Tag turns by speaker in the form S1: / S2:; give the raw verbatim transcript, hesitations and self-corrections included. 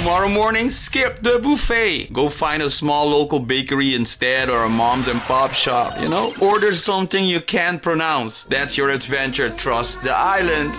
S1: Tomorrow morning, skip the buffet. Go find a small local bakery instead, or a mom's and pop shop, you know? Order something you can't pronounce. That's your adventure. Trust the island.